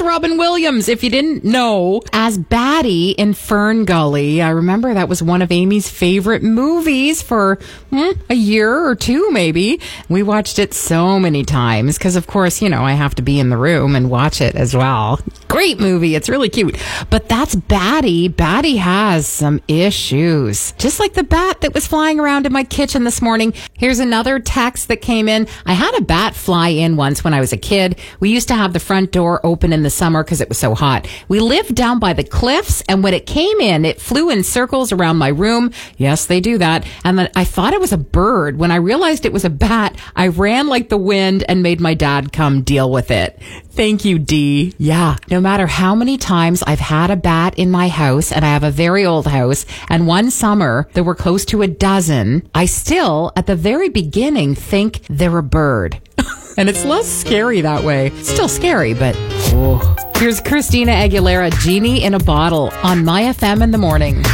Robin Williams, if you didn't know, as Batty in Fern Gully. I remember that was one of Amy's favorite movies for a year or two, maybe. We watched it so many times because, of course, I have to be in the room and watch it as well. Great movie. It's really cute. But that's Batty. Batty has some issues. Just like the bat that was flying around in my kitchen this morning. Here's another text that came in. I had a bat fly in once when I was a kid. We used to have the front door open in the summer because it was so hot. We lived down by the cliffs, and when it came in, it flew in circles around my room. Yes, they do that. And then I thought it was a bird. When I realized it was a bat, I ran like the wind and made my dad come deal with it. Thank you, Dee. Yeah, no matter how many times I've had a bat in my house, and I have a very old house, and one summer there were close to a dozen, I still, at the very beginning, think they're a bird. And it's less scary that way. Still scary, but Here's Christina Aguilera, Genie in a Bottle, on My FM in the morning.